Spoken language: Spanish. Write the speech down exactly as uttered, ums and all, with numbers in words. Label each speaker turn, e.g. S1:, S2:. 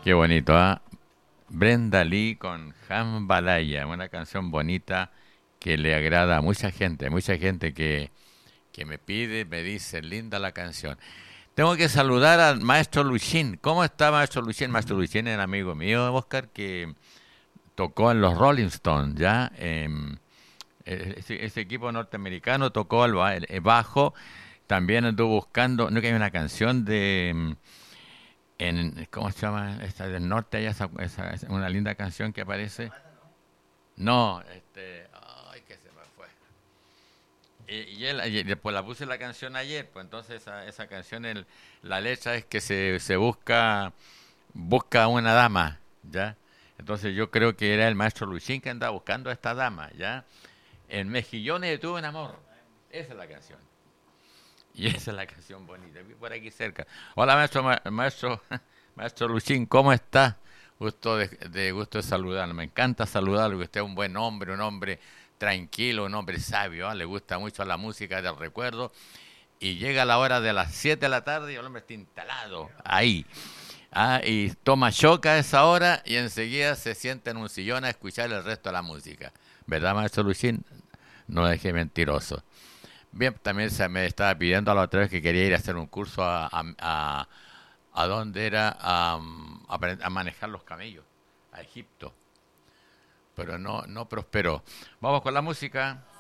S1: Qué bonito, ¿ah? Brenda Lee con Jambalaya, una canción bonita que le agrada a mucha gente, mucha gente que, que me pide, me dice, linda la canción. Tengo que saludar al maestro Luchín. ¿Cómo está maestro Luchín? Maestro Luchín es amigo mío, Oscar, que tocó en los Rolling Stones, ¿ya? Em, ese, ese equipo norteamericano tocó el, ba- el bajo. También anduvo buscando, no que hay una canción de em, en, ¿cómo se llama? Esta del norte, hay esa, esa- esa- una linda canción que aparece. No, este, ay, que se me fue. Y, y él, y después la puse la canción ayer, pues entonces esa, esa canción, el, la letra es que se, se busca, busca una dama, ¿ya? Entonces yo creo que era el maestro Luisín que andaba buscando a esta dama, ¿ya? En Mejillones tuve un amor. Esa es la canción. Y esa es la canción bonita, por aquí cerca. Hola, maestro, ma- maestro, maestro Luchín, ¿cómo está? Gusto de, de gusto de saludarlo. Me encanta saludarlo, que usted es un buen hombre, un hombre tranquilo, un hombre sabio, ¿ah? Le gusta mucho la música del recuerdo. Y llega la hora de las siete de la tarde y el hombre está instalado ahí. Ah, y toma choca a esa hora y enseguida se sienta en un sillón a escuchar el resto de la música. ¿Verdad, maestro Luchín? No deje mentiroso. Bien, también se me estaba pidiendo a la otra vez que quería ir a hacer un curso a, a, a, a dónde era a, a, aprend- a manejar los camellos, a Egipto, pero no, no prosperó. Vamos con la música.